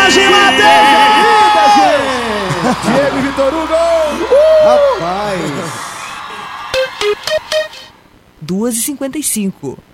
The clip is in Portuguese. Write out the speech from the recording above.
hoje, Matheus! Diego e Vitor Hugo! Rapaz! 2h55.